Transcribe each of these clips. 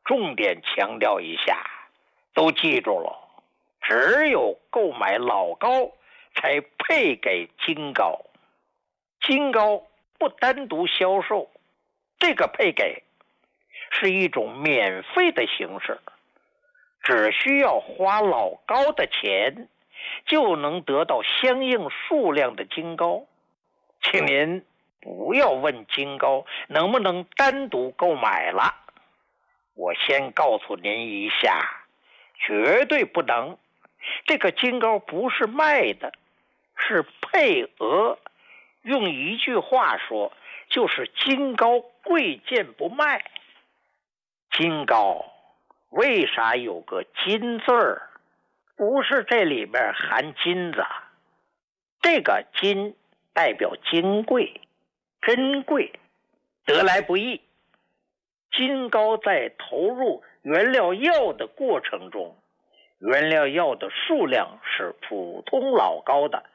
重点强调一下，都记住了，只有购买老膏才配给金膏，金膏不单独销售，这个配给是一种免费的形式，只需要花老膏的钱就能得到相应数量的金膏。请您不要问金膏能不能单独购买了，我先告诉您一下，绝对不能。这个金膏不是卖的，是配额，用一句话说，就是金膏贵贱不卖。金膏为啥有个金字儿？不是这里边含金子，这个金代表金贵、珍贵，得来不易。金膏在投入原料药的过程中，原料药的数量是普通老膏的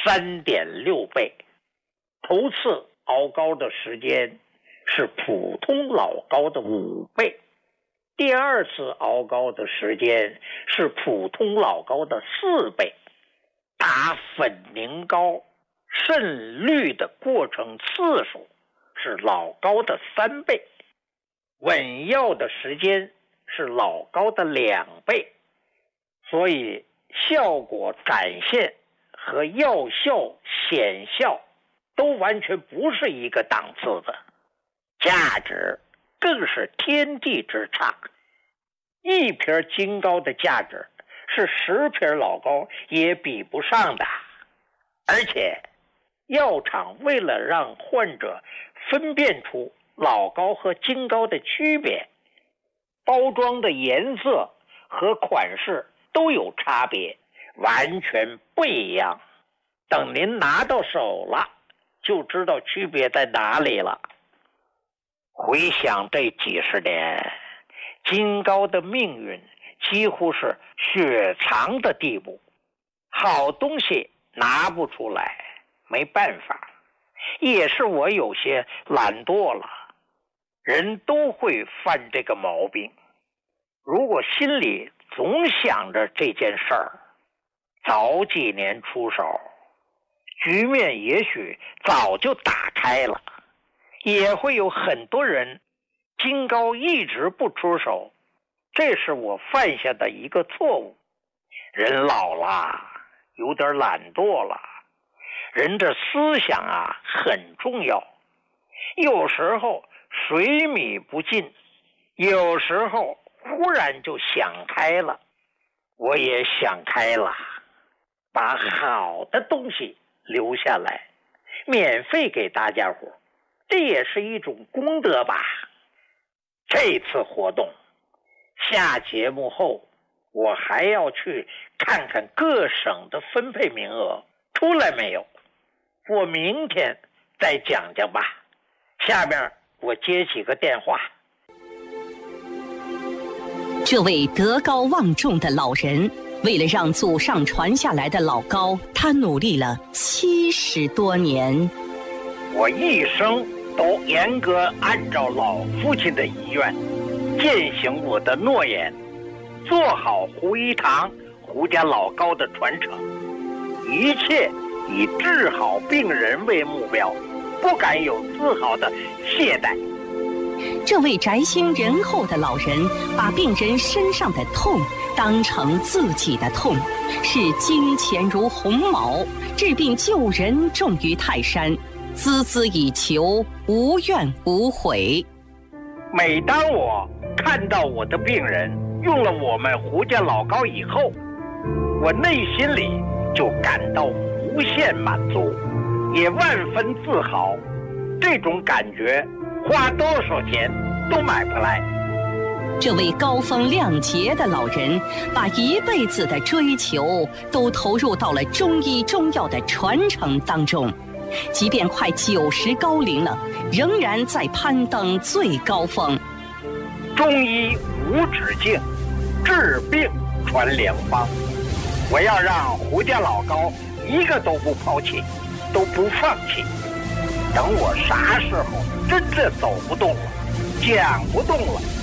3.6 倍，头次熬膏的时间是普通老膏的5倍，第二次熬膏的时间是普通老膏的4倍，打粉凝膏渗滤的过程次数是老膏的3倍，稳药的时间是老膏的2倍，所以效果展现和药效显效都完全不是一个档次的，价值更是天地之差。一瓶金膏的价值是10瓶老膏也比不上的，而且药厂为了让患者分辨出老膏和金膏的区别，包装的颜色和款式都有差别，完全不一样。等您拿到手了，就知道区别在哪里了。回想这几十年，金膏的命运几乎是雪藏的地步，好东西拿不出来，没办法，也是我有些懒惰了。人都会犯这个毛病，如果心里总想着这件事儿，早几年出手，局面也许早就打开了。也会有很多人金膏一直不出手，这是我犯下的一个错误。人老了，有点懒惰了，人的思想啊很重要，有时候水米不进，有时候忽然就想开了。我也想开了，把好的东西留下来，免费给大家伙，这也是一种功德吧。这次活动下节目后，我还要去看看各省的分配名额出来没有，我明天再讲讲吧。下面我接几个电话。 这位德高望重的老人，为了让祖上传下来的老膏，他努力了70多年。 我一生都严格按照老父亲的遗愿，践行我的诺言，做好胡一堂胡家老膏的传承，一切以治好病人为目标，不敢有丝毫的懈怠。 这位宅心仁厚的老人，把病人身上的痛当成自己的痛，视金钱如鸿毛，治病救人重于泰山，孜孜以求，无怨无悔。 每当我看到我的病人用了我们胡家老膏以后，我内心里就感到无限满足，也万分自豪。这种感觉花多少钱都买不来。 这位高风亮节的老人，把一辈子的追求都投入到了中医中药的传承当中，即便快90高龄了，仍然在攀登最高峰。 中医无止境，治病传良方。我要让胡家老膏一个都不抛弃，都不放弃。等我啥时候真正走不动了，讲不动了，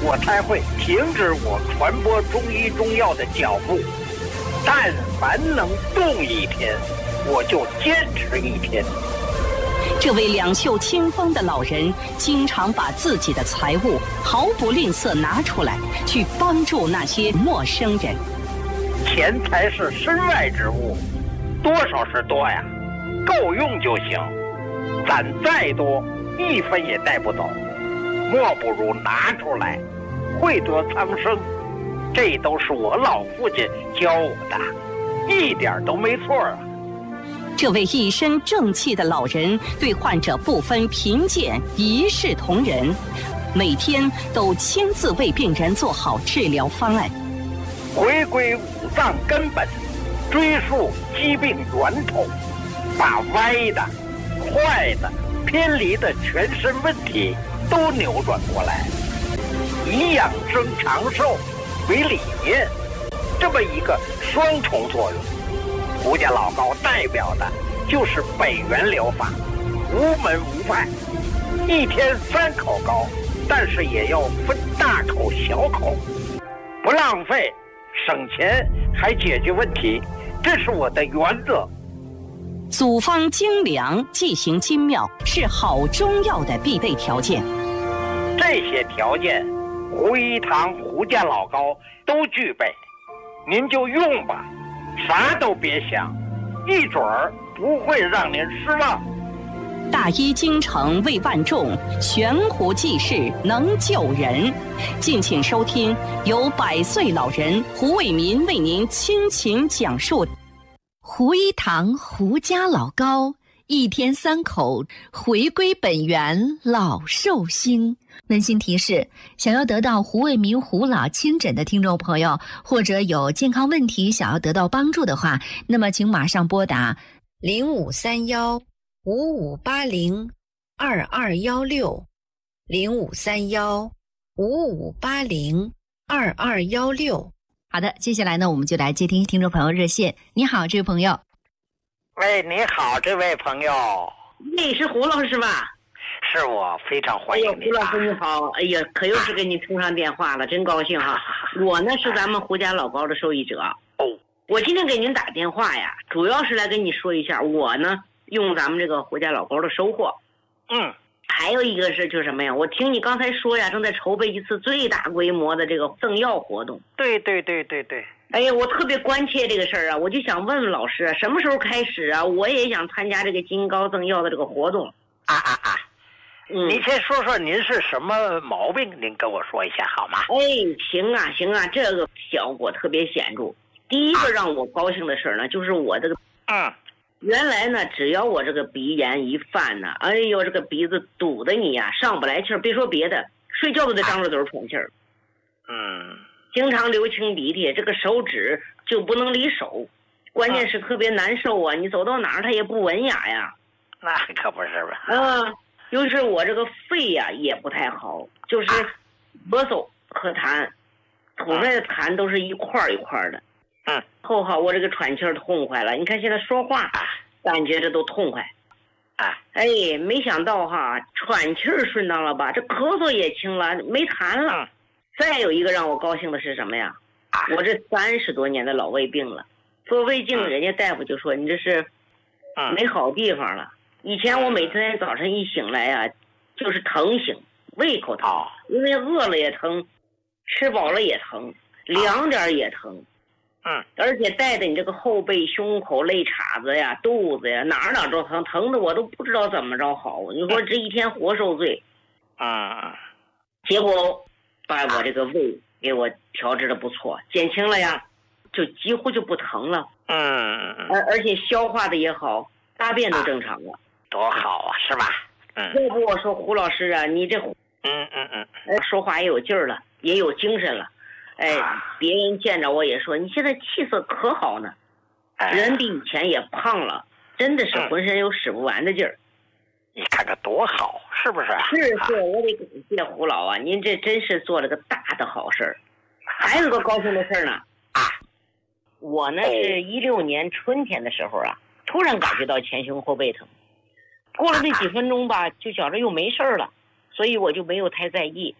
我才会停止我传播中医中药的脚步。但凡能动一天，我就坚持一天。 这位两袖清风的老人，经常把自己的财物毫不吝啬拿出来，去帮助那些陌生人。 钱财是身外之物，多少是多呀，够用就行。攒再多，一分也带不走，莫不如拿出来，惠泽苍生。这都是我老父亲教我的，一点都没错啊。 这位一身正气的老人对患者不分贫贱，一视同仁，每天都亲自为病人做好治疗方案。 回归五脏根本，追溯疾病源头，把歪的、坏的、偏离的全身问题都扭转过来，以养生长寿为理念，这么一个双重作用。胡家老高代表的就是北元疗法，无门无派，一天3口膏，但是也要分大口小口，不浪费，省钱还解决问题，这是我的原则。 组方精良，剂行精妙，是好中药的必备条件。 这些条件，胡一堂、胡家老高都具备，您就用吧，啥都别想，一准儿不会让您失望。 大医精诚为万众，悬壶济世能救人。敬请收听由100岁老人胡卫民为您倾情讲述。 胡一堂胡家老高，一天3口，回归本源，老寿星。温馨提示：想要得到胡卫民胡老亲诊的听众朋友，或者有健康问题想要得到帮助的话，那么请马上拨打0531-5580-2216，0531-5580-2216。好的，接下来呢，我们就来接听听众朋友热线。你好，这位朋友。 喂，你好，这位朋友。 你是胡老师吧？ 是我，非常欢迎你。 胡老师你好，哎呀，可又是给你通上电话了，真高兴哈。我呢是咱们胡家老高的受益者。 哦， 我今天给您打电话呀，主要是来跟你说一下我呢用咱们这个胡家老高的收获。还有一个是就是什么呀？我听你刚才说呀，正在筹备一次最大规模的这个赠药活动。 对。 哎呀，我特别关切这个事儿啊，我就想问问老师啊，什么时候开始啊？我也想参加这个金高赠药的这个活动。 您先说说您是什么毛病，您跟我说一下好吗？ 行啊，这个效果特别显著。第一个让我高兴的事儿呢，就是我这个原来呢，只要我这个鼻炎一犯呢，哎呦，这个鼻子堵得你呀上不来气儿，别说别的，睡觉都得张着嘴喘气儿。经常流清鼻涕，这个手指就不能离手，关键是特别难受啊！你走到哪儿它也不文雅呀。 那可不是吧？ 又是我这个肺呀也不太好，就是咳嗽和痰，吐出来的痰都是一块一块的。后好我这个喘气儿痛快了，你看现在说话感觉这都痛快。没想到哈，喘气儿顺当了吧，这咳嗽也轻了，没痰了。再有一个让我高兴的是什么呀？我这30多年的老胃病了，做胃镜人家大夫就说你这是没好地方了。以前我每天早晨一醒来呀，就是疼醒，胃口疼，因为饿了也疼，吃饱了也疼，凉点也疼。而且带的你这个后背、胸口、肋叉子呀、肚子呀，哪儿都疼，疼的我都不知道怎么着好。你说这一天活受罪。结果把我这个胃给我调治的不错，减轻了呀，就几乎就不疼了。而且消化的也好，大便都正常了。 多好啊，是吧？ 要不我说胡老师啊，你这说话也有劲儿了，也有精神了。别人见着我也说你现在气色可好呢，人比以前也胖了，真的是浑身有使不完的劲儿。 你看看多好，是不是？ 是，我得感谢胡老啊，您这真是做了个大的好事儿。还有个高兴的事儿呢。我呢是16年春天的时候啊，突然感觉到前胸后背疼，过了那几分钟吧，就觉着又没事儿了，所以我就没有太在意。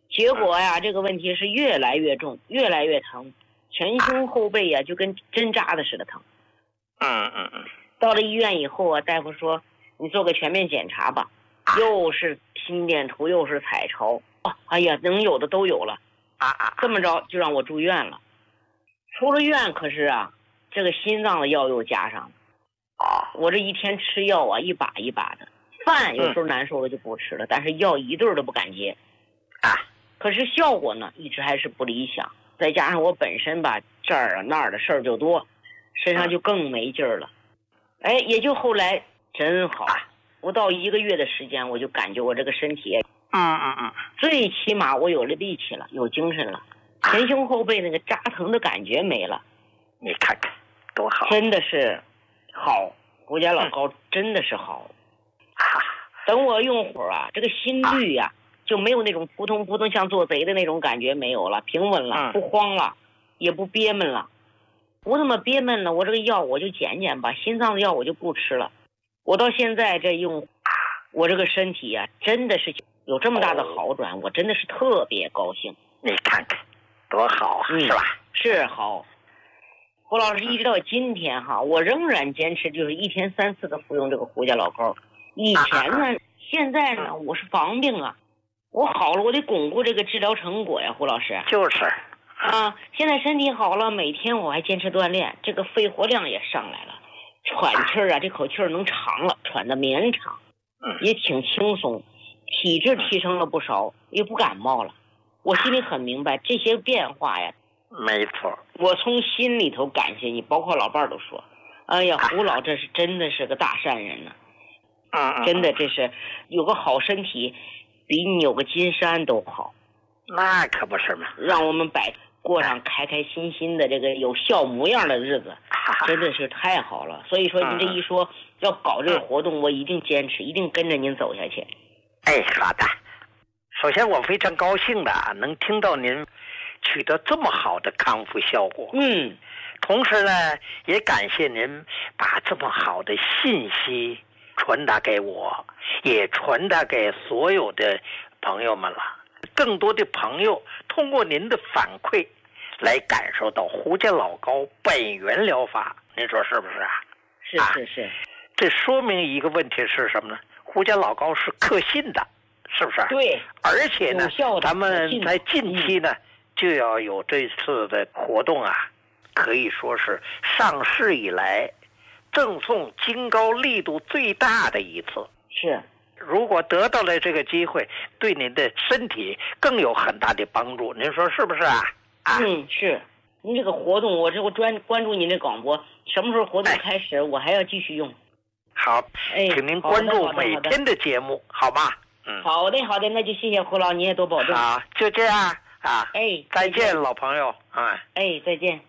结果呀，这个问题是越来越重，越来越疼，前胸后背呀就跟针扎的似的疼。到了医院以后啊，大夫说你做个全面检查吧，又是心电图又是彩超，哎呀，能有的都有了。这么着就让我住院了。出了院可是啊，这个心脏的药又加上了。我这一天吃药啊，一把一把的，饭有时候难受了就不吃了，但是药一顿都不敢接。可是效果呢，一直还是不理想。再加上我本身吧，这儿啊那儿的事儿就多，身上就更没劲儿了。也就后来真好，不到1个月的时间，我就感觉我这个身体，最起码我有了力气了，有精神了，前胸后背那个扎疼的感觉没了。 你看看，多好！ 真的是好，胡家老高真的是好。等我用会儿啊，这个心率呀，就没有那种扑通扑通像做贼的那种感觉没有了，平稳了，不慌了，也不憋闷了。不那么憋闷了，我这个药我就减减吧，心脏的药我就不吃了。我到现在这用，我这个身体呀，真的是有这么大的好转，我真的是特别高兴。 你看看，多好啊，是吧？ 是好。胡老师一直到今天哈，我仍然坚持就是1天3次的服用这个胡家老膏。以前呢，现在呢，我是防病啊，我好了，我得巩固这个治疗成果呀，胡老师。 就是现在身体好了，每天我还坚持锻炼，这个肺活量也上来了，喘气儿啊，这口气儿能长了，喘得绵长，也挺轻松，体质提升了不少，也不感冒了。我心里很明白这些变化呀。 没错， 我从心里头感谢你，包括老伴儿都说，哎呀，胡老这是真的是个大善人呢。真的这是有个好身体，比你有个金山都好。 那可不是嘛， 让我们过上开开心心的这个有笑模样的日子，真的是太好了。所以说您这一说要搞这个活动，我一定坚持，一定跟着您走下去。 好的。首先我非常高兴的能听到您取得这么好的康复效果。同时呢，也感谢您把这么好的信息传达给我，也传达给所有的朋友们了。更多的朋友通过您的反馈来感受到胡家老高本源疗法，您说是不是啊？ 是。 这说明一个问题是什么呢？胡家老高是可信的，是不是？ 对。 而且呢，咱们在近期呢就要有这次的活动啊，可以说是上市以来赠送金膏力度最大的一次。 是。 如果得到了这个机会，对您的身体更有很大的帮助，您说是不是啊？ 是。您这个活动，我关注您的广播，什么时候活动开始，我还要继续用。 好，请您关注每天的节目，好吗？ 好的，那就谢谢胡老，你也多保重。 好，就这样啊。再见，老朋友。 再见。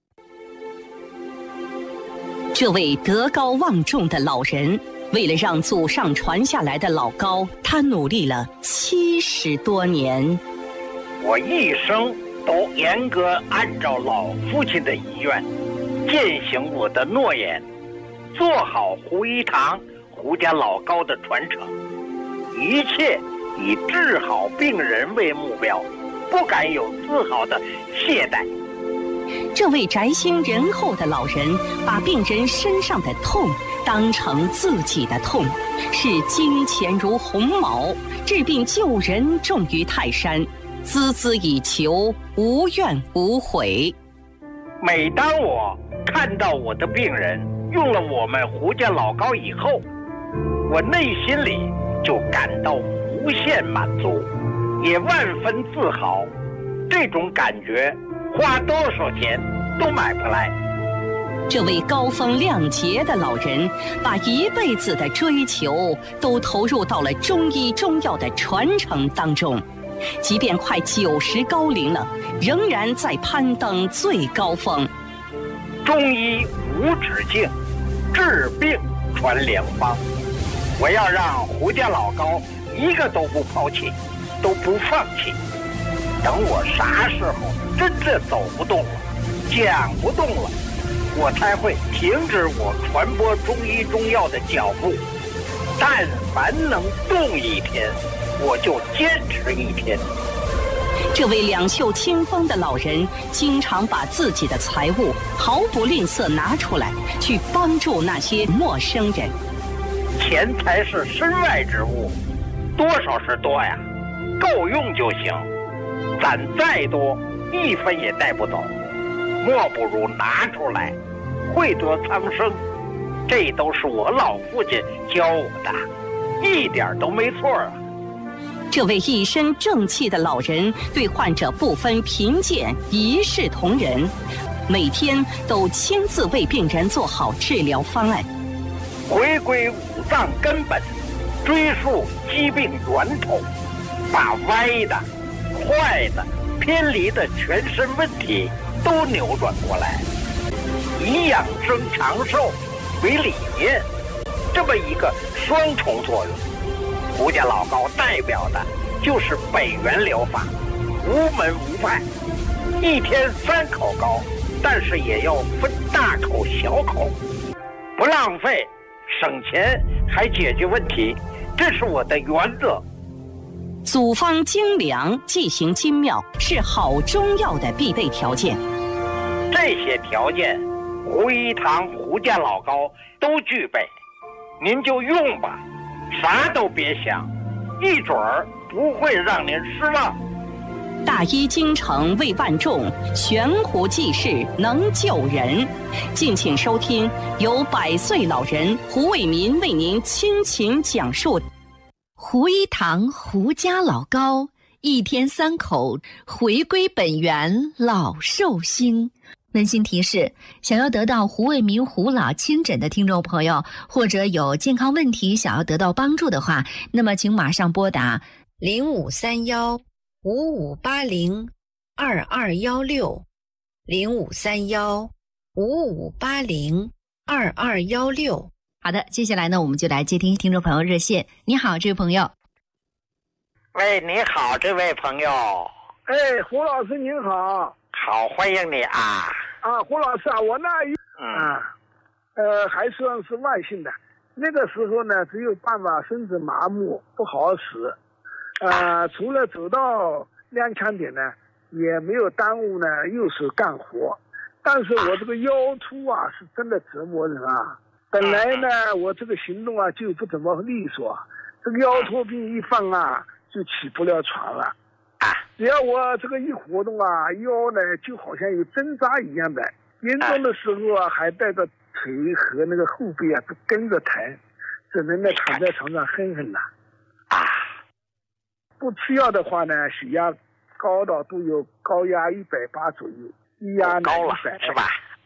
这位德高望重的老人，为了让祖上传下来的老膏，他努力了70多年。 我一生都严格按照老父亲的遗愿，践行我的诺言，做好胡一堂胡家老膏的传承，一切以治好病人为目标，不敢有丝毫的懈怠。 这位宅心仁厚的老人，把病人身上的痛当成自己的痛，视金钱如鸿毛，治病救人重于泰山，孜孜以求，无怨无悔。 每当我看到我的病人用了我们胡家老膏以后，我内心里就感到无限满足，也万分自豪。这种感觉花多少钱都买不来。 这位高风亮节的老人，把一辈子的追求都投入到了中医中药的传承当中，即便快90高龄了，仍然在攀登最高峰。 中医无止境，治病传良方。我要让胡家老膏一个都不抛弃，都不放弃。等我啥时候真正走不动了，讲不动了，我才会停止我传播中医中药的脚步。但凡能动一天，我就坚持一天。 这位两袖清风的老人，经常把自己的财物毫不吝啬拿出来，去帮助那些陌生人。 钱财是身外之物，多少是多呀，够用就行。攒再多，一分也带不走，莫不如拿出来，惠得苍生。这都是我老父亲教我的，一点都没错啊。 这位一身正气的老人对患者不分贫贱，一视同仁，每天都亲自为病人做好治疗方案， 回归五脏根本，追溯疾病源头，把歪的、坏的、偏离的全身问题都扭转过来，以养生长寿为理念，这么一个双重作用。胡家老高代表的就是北元疗法，无门无派，一天3口膏，但是也要分大口小口，不浪费，省钱还解决问题，这是我的原则。 组方精良，剂型精妙，是好中药的必备条件。 这些条件，胡一堂胡家老高都具备，您就用吧，啥都别想，一准儿不会让您失望。 大医精诚为万众，悬壶济世能救人。敬请收听由100岁老人胡卫民为您倾情讲述胡一堂胡家老高，一天3口，回归本源，老寿星。温馨提示：想要得到胡卫民胡老亲诊的听众朋友，或者有健康问题想要得到帮助的话，那么请马上拨打0531-5580-2216，0531-5580-2216。好的，接下来呢，我们就来接听听众朋友热线。你好，这位朋友。 喂，你好，这位朋友。 哎，胡老师您好。 好，欢迎你啊！ 胡老师啊，我那还算是慢性的，那个时候呢，只有办法身子麻木，不好使，除了走到踉跄点呢，也没有耽误呢右手干活，但是我这个腰突啊，是真的折磨人啊。本来呢，我这个行动啊就不怎么利索，这个腰托病一放啊，就起不了床了。只要我这个一活动啊，腰呢就好像有针扎一样的，严重的时候啊，还带着腿和那个后背啊都跟着疼，只能呢躺在床上哼哼了。不吃药的话呢，血压高到都有高压180左右，低压呢高了 100 是吧？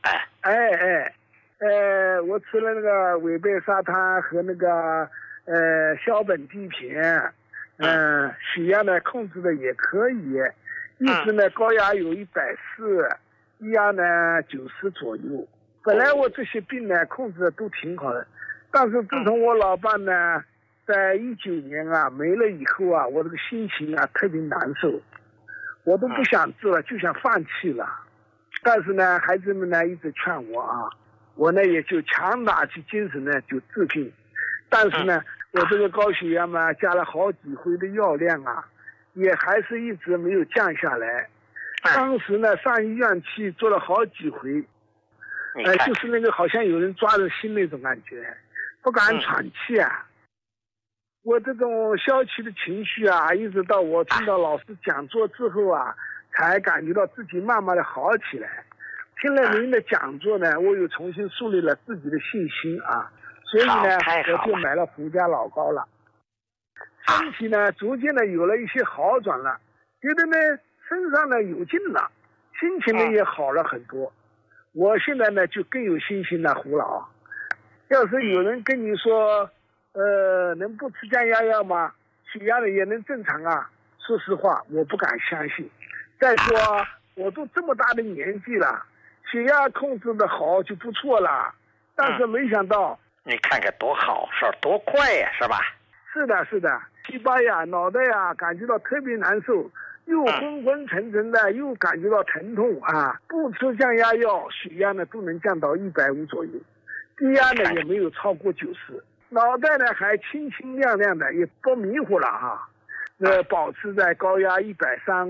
我吃了那个违背沙滩和那个硝苯地平。血压呢控制的也可以，一直呢高压有140，低压呢90左右。本来我这些病呢控制的都挺好的，但是自从我老伴呢在19年啊没了以后啊，我这个心情啊特别难受，我都不想治了，就想放弃了。但是呢，孩子们呢一直劝我啊，我呢也就强打起精神呢就治病，但是呢。我这个高血压嘛，加了好几回的药量啊，也还是一直没有降下来。当时呢，上医院去做了好几回，就是那个好像有人抓着心那种感觉，不敢喘气啊。我这种消极的情绪啊，一直到我听到老师讲座之后啊，才感觉到自己慢慢的好起来。听了您的讲座呢，我又重新树立了自己的信心啊。所以呢，我就买了胡家老高了，身体呢逐渐的有了一些好转了，觉得呢身上呢有劲了，心情呢也好了很多。我现在呢就更有信心了，胡老。要是有人跟你说，能不吃降压药吗？血压呢也能正常啊？说实话，我不敢相信。再说，我都这么大的年纪了，血压控制的好就不错了，但是没想到。 你看看多好事，多快呀，是吧？ 是的，膝巴呀、脑袋呀，感觉到特别难受，又昏昏沉沉的，又感觉到疼痛啊。不吃降压药，血压呢都能降到150左右，低压呢也没有超过90，脑袋呢还清清亮亮的，也不迷糊了啊。保持在高压130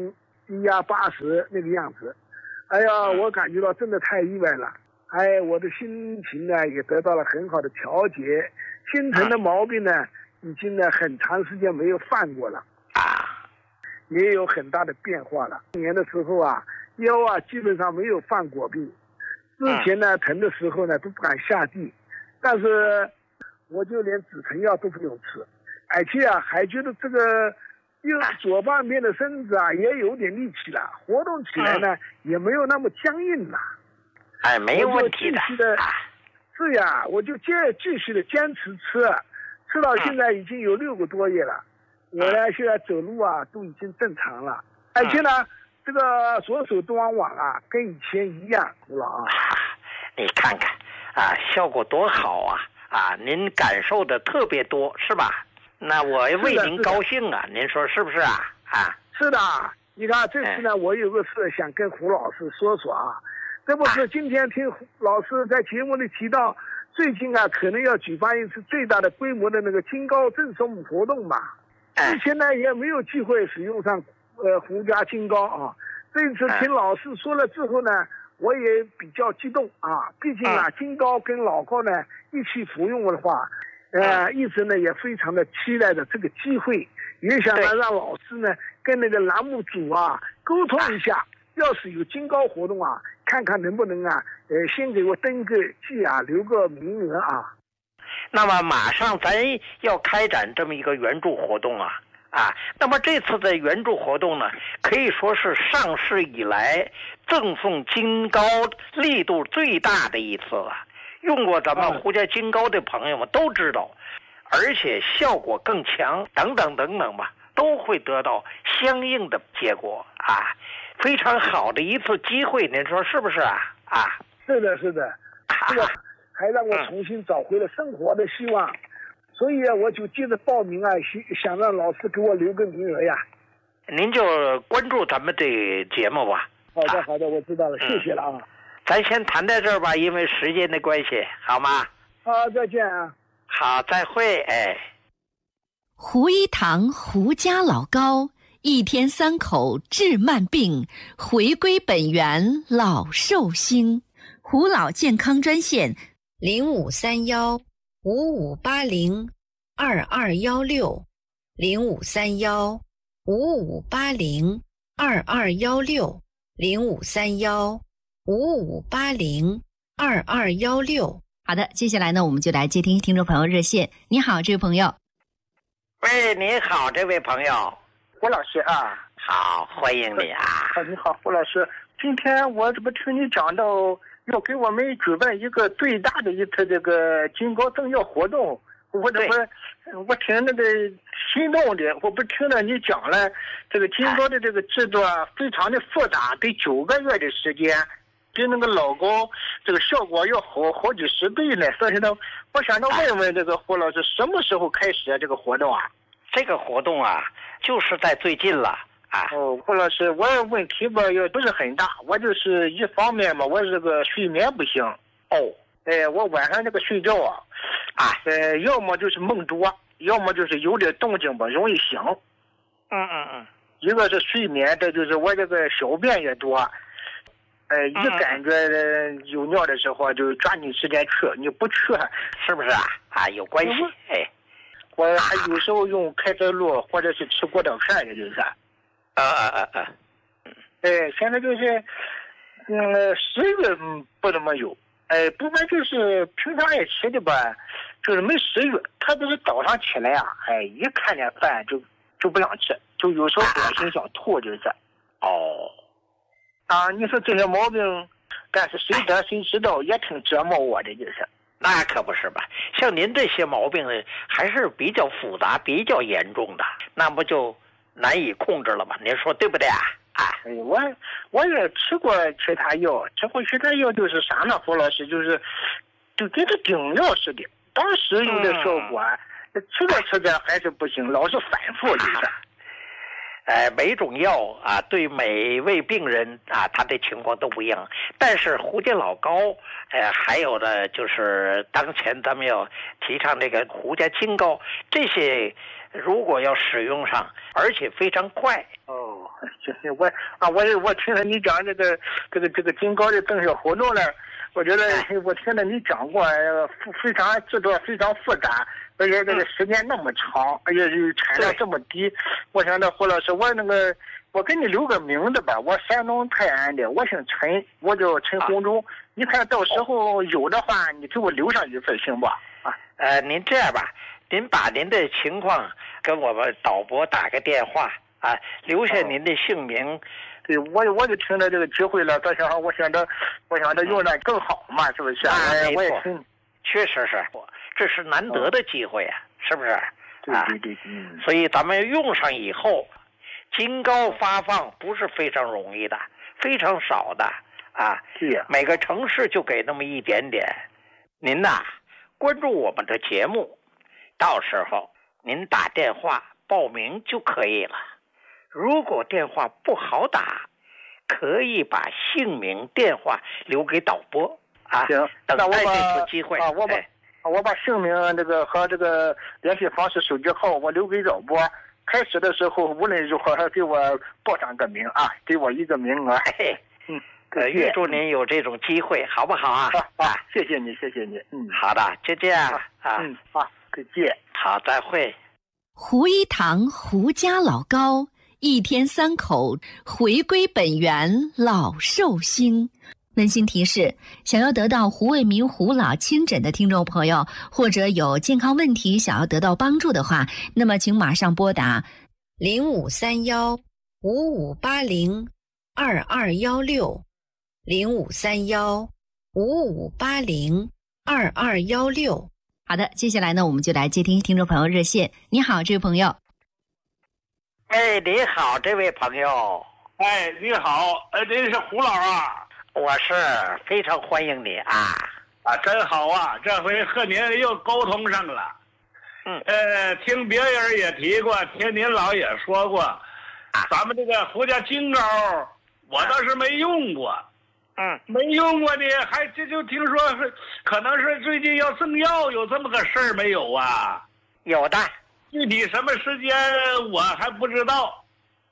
低压80那个样子。哎呀，我感觉到真的太意外了。哎，我的心情呢也得到了很好的调节，心疼的毛病呢已经呢很长时间没有犯过了啊，也有很大的变化了。年的时候啊，腰啊基本上没有犯过病，之前呢疼的时候呢都不敢下地，但是我就连止疼药都不用吃，而且啊还觉得这个右左半边的身子啊也有点力气了，活动起来呢也没有那么僵硬了。 哎，没有问题的。 是呀，我就继续的坚持吃到现在已经有6个多月了。我呢现在走路啊都已经正常了，而且呢这个左手端网啊跟以前一样了啊。 你看看啊，效果多好啊！啊，您感受的特别多是吧？那我为您高兴啊，您说是不是啊？啊， 是的，你看这次呢，我有个事想跟胡老师说说啊。这不是今天听胡老师在节目里提到，最近啊可能要举办一次最大的规模的那个金高赠送活动嘛。之前呢也没有机会使用上胡家金高啊。这次听老师说了之后呢，我也比较激动啊。毕竟啊金高跟老高呢一起服用的话，一直呢也非常的期待着这个机会，也想呢让老师呢跟那个栏目组啊沟通一下，要是有金高活动啊，看看能不能啊先给我登个记啊，留个名额啊。 那么马上咱要开展这么一个援助活动啊，那么这次的援助活动呢，可以说是上市以来赠送金高力度最大的一次了。用过咱们胡家金高的朋友们都知道，而且效果更强，等等等等吧，都会得到相应的结果啊，非常好的一次机会，您说是不是啊？啊， 是的，是的，这个还让我重新找回了生活的希望，所以啊，我就接着报名啊，想让老师给我留个名额呀。 您就关注咱们的节目吧。 好的，好的，我知道了，谢谢了啊。 咱先谈到这儿吧，因为时间的关系，好吗？ 好，再见啊。 好，再会，哎。 胡一堂胡家老高，1天3口治慢病，回归本源老寿星。胡老健康专线0531-5580，2531-5580，2531-5580，2216。好的，接下来呢，我们就来接听听众朋友热线。你好，这位朋友。 喂，你好，这位朋友。 胡老师啊。 好，欢迎你啊。 你好，胡老师。今天我这不听你讲到要给我们举办一个最大的一次这个金高赠药活动，我听那个心动的，我不听了你讲了这个金高的这个制作非常的复杂，得9个月的时间，比那个老高这个效果要好几十倍呢。所以呢，我想着问问这个胡老师，什么时候开始这个活动啊？ 这个活动啊，就是在最近了。 胡老师，我问题吧也不是很大，我就是一方面嘛，我这个睡眠不行。我晚上这个睡觉要么就是梦多，要么就是有点动静吧，容易醒。一个是睡眠，这就是我这个小便也多。一感觉有尿的时候就抓紧时间去，你不去是不是啊？有关系。 我还有时候用开塞露或者是吃过道片的，就是。现在就是食欲不怎么有，不管就是平常也吃的吧，就是没食欲，特别是早上起来一看见饭就不想吃，就有时候恶心想吐，就是。你说这些毛病，但是谁得谁知道，也挺折磨我的，就是。 那可不是吧？像您这些毛病呢，还是比较复杂、比较严重的，那不就难以控制了吗？您说对不对啊？ 我也吃过其他药，吃过其他药就是啥呢？胡老师就跟这顶药似的，当时有点效果，吃着还是不行，老是反复就是。 每种药对每位病人他的情况都不一样。但是胡家老高，还有的就是当前咱们要提倡这个胡家金高，这些如果要使用上，而且非常快。 行，我听了你讲这个金高的赠销活动呢，我觉得我听了你讲过，非常制作非常复杂，而且这个时间那么长，而且产量这么低。我想着胡老师，我给你留个名字吧，我山东泰安的，我姓陈，我叫陈洪忠。你看到时候有的话，你给我留上一份行不？ 您这样吧，您把您的情况跟我们导播打个电话啊，留下您的姓名。 对，我就听着这个机会了，我想着用的更好嘛，是不是？ 我也听，确实是，这是难得的机会啊，是不是？ 对， 所以咱们用上以后，金膏发放不是非常容易的，非常少的啊。 是呀。 每个城市就给那么一点点。您呐，关注我们的节目，到时候您打电话报名就可以了。如果电话不好打，可以把姓名、电话留给导播啊。 行， 等待这次机会。 我把姓名和这个联系方式、手机号我留给导播。开始的时候无论如何给我报上个名啊，给我一个名额。 预祝您有这种机会，好不好啊？ 谢谢你。 好的，就这样啊。 再见。 好，再会。 胡一堂胡家老高，一天3口，回归本源老寿星。温馨提示：想要得到胡卫民胡老亲诊的听众朋友，或者有健康问题想要得到帮助的话，那么请马上拨打0531-5580-2216，0531-5580-2216。好的，接下来呢，我们就来接听众朋友热线。你好，这位朋友。 你好，这位朋友。 你好，您是胡老啊？ 我是，非常欢迎你啊！ 真好啊，这回和您又沟通上了。听别人也提过，听您老也说过，咱们这个胡家金膏，我倒是没用过。没用过呢，还就听说可能是最近要赠药，有这么个事儿没有啊？ 有的， 具体什么时间我还不知道。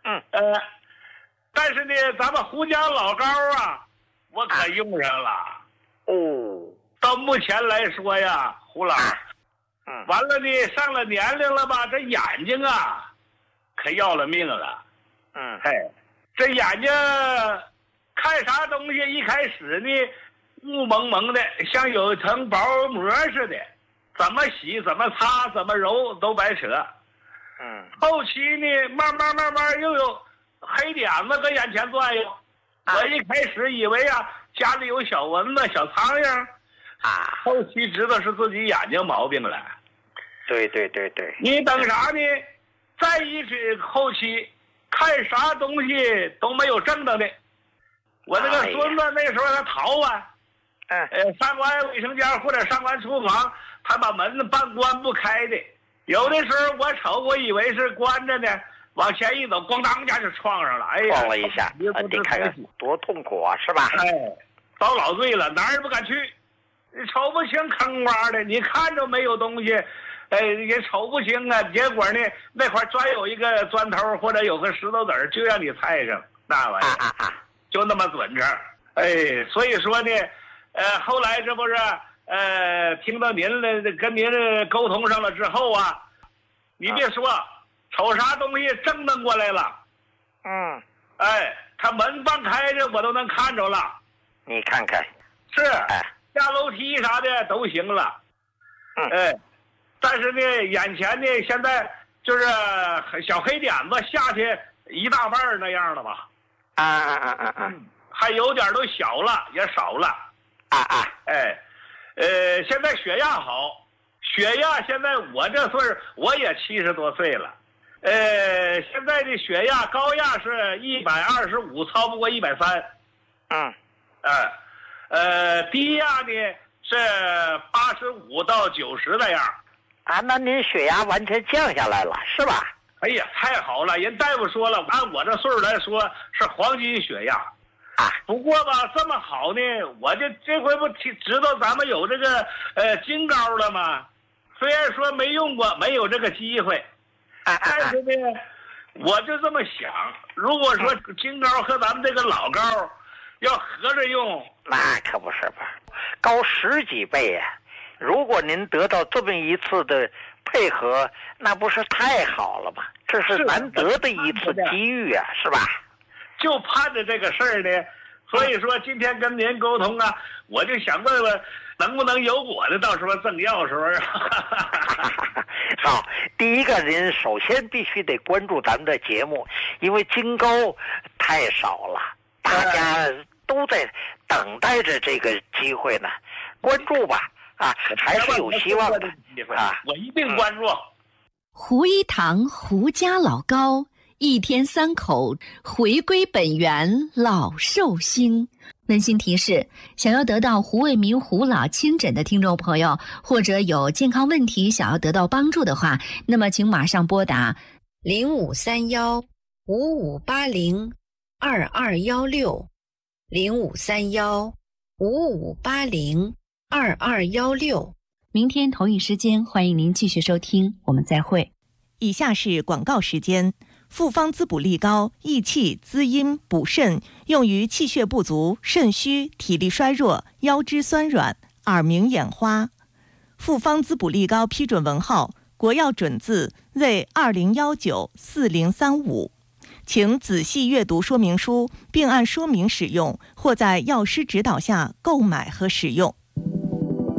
但是呢，咱们胡家老膏啊，我可用上了。到目前来说呀，胡老，完了呢，上了年龄了吧，这眼睛啊，可要了命了。这眼睛看啥东西一开始呢，雾蒙蒙的，像有一层薄膜似的，怎么洗、怎么擦、怎么揉都白扯。后期呢，慢慢又有黑点子搁眼前转悠。我一开始以为啊，家里有小蚊子、小苍蝇，后期知道是自己眼睛毛病了。 对。 你等啥呢？再一是后期看啥东西都没有正当的。我这个孙子那时候他逃啊，上完卫生间或者上完厨房，他把门半关不开的。有的时候我瞅，我以为是关着呢，往前一走，咣当一下就撞上了。 撞了一下，你看看多痛苦啊，是吧？ 遭老罪了，哪儿也不敢去。你瞅不清坑洼的，你看着没有东西，也瞅不清啊。结果呢，那块专有一个砖头或者有个石头子儿，就让你踩上那玩意儿，就那么准成。所以说呢，后来这不是听到您了，跟您沟通上了之后啊，你别说，瞅啥东西正当过来了。他门半开着，我都能看着了。 你看看， 是，下楼梯啥的都行了。但是呢，眼前呢，现在就是小黑点子下去一大半那样了吧？还有点都小了，也少了。现在血压好，血压现在我这岁数，我也70多岁了。现在的血压高压是125，超不过130。低压呢是85到90那样。 那您血压完全降下来了，是吧？ 哎呀，太好了！人大夫说了，按我这岁数来说是黄金血压。不过吧，这么好呢，我这回不知道咱们有这个金膏了吗？虽然说没用过，没有这个机会，但是呢， 我就这么想，如果说金膏和咱们这个老膏要合着用， 那可不是吧，高10几倍呀！如果您得到这么一次的配合，那不是太好了吗？这是难得的一次机遇啊，是吧？ 就盼着这个事儿呢，所以说今天跟您沟通啊，我就想问问，能不能有我的到时候赠药时候啊？ 好，第一个您首先必须得关注咱们的节目，因为金膏太少了，大家都在等待着这个机会呢，关注吧。啊，还是有希望的啊！ 我一定关注。 胡一堂胡家老膏，1天3口，回归本源老寿星。温馨提示：想要得到胡卫民胡老亲诊的听众朋友，或者有健康问题想要得到帮助的话，那么请马上拨打0531-5580，0531-5580，2216。明天同一时间，欢迎您继续收听，我们再会。 以下是广告时间。复方滋补力膏益气滋阴补肾，用于气血不足、肾虚、体力衰弱、腰肢酸软、耳鸣眼花。复方滋补力膏批准文号：国药准字为20194035。请仔细阅读说明书，并按说明使用，或在药师指导下购买和使用。